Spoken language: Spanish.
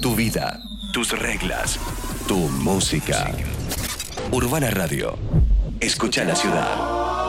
Tu vida, tus reglas, tu música. Urbana Radio. Escucha la ciudad.